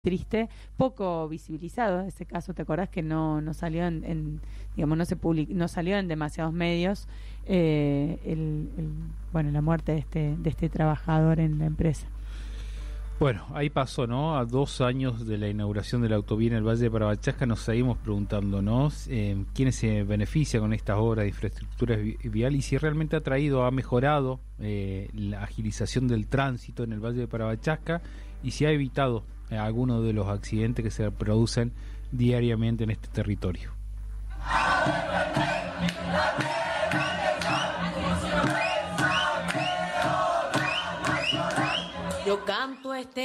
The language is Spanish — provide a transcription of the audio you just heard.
triste, poco visibilizado ese caso. ¿Te acordás que no salió digamos, no salió en demasiados medios la muerte de este trabajador en la empresa? Bueno, ahí pasó, ¿no? A 2 años de la inauguración de la autovía en el Valle de Parabachasca, nos seguimos preguntándonos quiénes se benefician con estas obras de infraestructura vial y si realmente ha mejorado la agilización del tránsito en el Valle de Parabachasca y si ha evitado algunos de los accidentes que se producen diariamente en este territorio. Yo canto